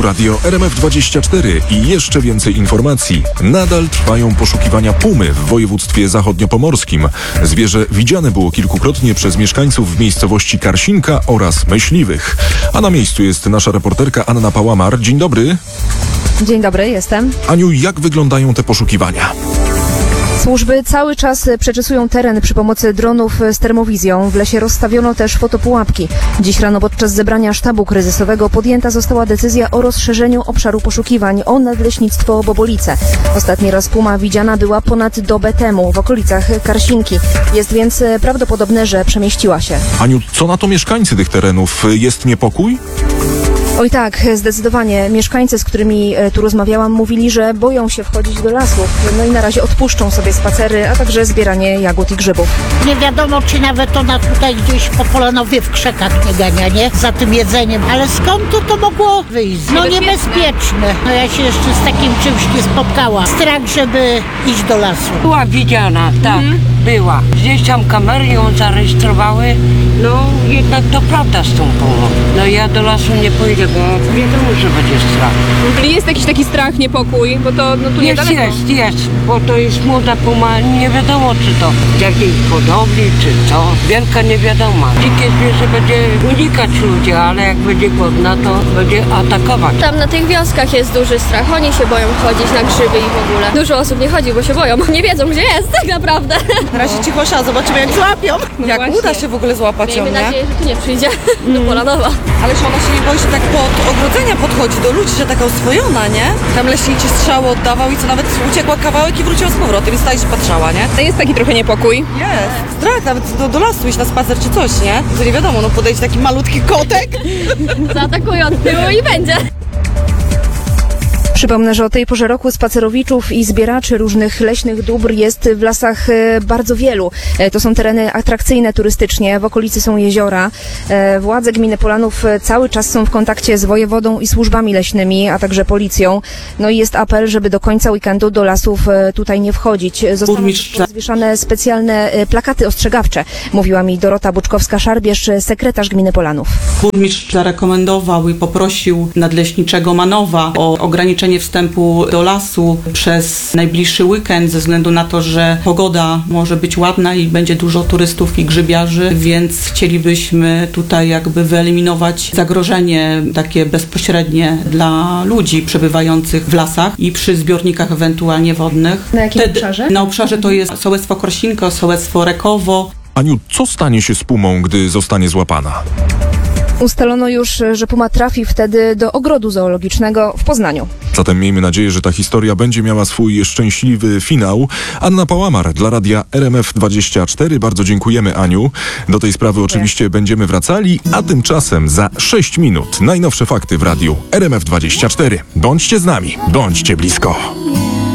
radio RMF24 i jeszcze więcej informacji. Nadal trwają poszukiwania pumy w województwie zachodniopomorskim. Zwierzę widziane było kilkukrotnie przez mieszkańców w miejscowości Karsinka oraz myśliwych. A na miejscu jest nasza reporterka Anna Pałamar. Dzień dobry. Dzień dobry, jestem. Aniu, jak wyglądają te poszukiwania? Służby cały czas przeczesują teren przy pomocy dronów z termowizją. W lesie rozstawiono też fotopułapki. Dziś rano podczas zebrania sztabu kryzysowego podjęta została decyzja o rozszerzeniu obszaru poszukiwań o nadleśnictwo Bobolice. Ostatni raz puma widziana była ponad dobę temu w okolicach Karsinki. Jest więc prawdopodobne, że przemieściła się. Aniu, co na to mieszkańcy tych terenów? Jest niepokój? Oj tak, zdecydowanie. Mieszkańcy, z którymi tu rozmawiałam, mówili, że boją się wchodzić do lasów. No i na razie odpuszczą sobie spacery, a także zbieranie jagód i grzybów. Nie wiadomo, czy nawet ona tutaj gdzieś po Polanowie w krzakach nie gania, nie? Za tym jedzeniem. Ale skąd to mogło wyjść? No niebezpieczne. No ja się jeszcze z takim czymś nie spotkałam. Strach, żeby iść do lasu. Była widziana, tak, była. Gdzieś tam kamery ją zarejestrowały. No jednak to prawda z tą pumą. No ja do lasu nie pójdę, bo wiadomo, że będzie strach. Czyli jest jakiś taki strach, niepokój, bo to tu niedaleko. Jest, bo to jest młoda puma, nie wiadomo czy to jakiej hodowli, czy co. Wielka nie wiadomo. Dzikie zwierzę będzie unikać ludzi, ale jak będzie głodna, to będzie atakować. Tam na tych wioskach jest duży strach, oni się boją chodzić na grzyby i w ogóle. Dużo osób nie chodzi, bo się boją, nie wiedzą gdzie jest tak naprawdę. Na razie cicho, zobaczymy jak złapią. Jak właśnie. uda się w ogóle złapać ją, Miejmy nie? nadzieję, że tu nie przyjdzie do Polanowa. Ale że ona się nie boi, że tak pod ogrodzenia podchodzi do ludzi, że taka oswojona, nie? Tam leśniczy strzały oddawał i co nawet uciekła kawałek i wróciła z powrotem i stała się patrzała, nie? To jest taki trochę niepokój. Jest. Strach nawet do lasu iść na spacer czy coś, nie? To nie wiadomo, no podejdzie taki malutki kotek. Zaatakują od tyłu i będzie. Przypomnę, że o tej porze roku spacerowiczów i zbieraczy różnych leśnych dóbr jest w lasach bardzo wielu. To są tereny atrakcyjne turystycznie, w okolicy są jeziora. Władze gminy Polanów cały czas są w kontakcie z wojewodą i służbami leśnymi, a także policją. No i jest apel, żeby do końca weekendu do lasów tutaj nie wchodzić. Zostaną zwieszane specjalne plakaty ostrzegawcze, mówiła mi Dorota Buczkowska-Szarbierz, sekretarz gminy Polanów. Burmistrz zarekomendował i poprosił nadleśniczego Manowa o ograniczenie wstępu do lasu przez najbliższy weekend ze względu na to, że pogoda może być ładna i będzie dużo turystów i grzybiarzy, więc chcielibyśmy tutaj jakby wyeliminować zagrożenie takie bezpośrednie dla ludzi przebywających w lasach i przy zbiornikach ewentualnie wodnych. Na jakim obszarze? Na obszarze to jest sołectwo Karsinka, sołectwo Rekowo. Aniu, co stanie się z pumą, gdy zostanie złapana? Ustalono już, że puma trafi wtedy do ogrodu zoologicznego w Poznaniu. Zatem miejmy nadzieję, że ta historia będzie miała swój szczęśliwy finał. Anna Pałamar dla radia RMF24. Bardzo dziękujemy, Aniu. Do tej sprawy oczywiście będziemy wracali, a tymczasem za 6 minut najnowsze fakty w radiu RMF24. Bądźcie z nami, bądźcie blisko.